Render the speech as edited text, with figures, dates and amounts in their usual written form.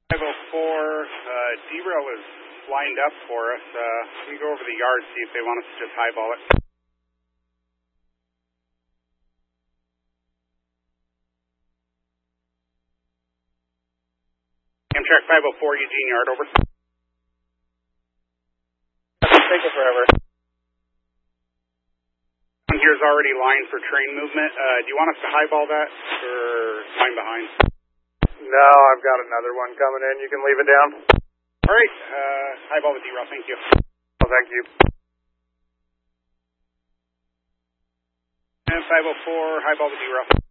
504, D-Rail is lined up for us. Can we go over the yard, see if they want us to just highball it? Amtrak 504, Eugene Yard, over. That's taking forever. Here's already lined for train movement. Do you want us to highball that, or line behind? No, I've got another one coming in. You can leave it down. All right, highball the D-Rail, thank you. Oh, thank you. And 504, highball the D-Rail.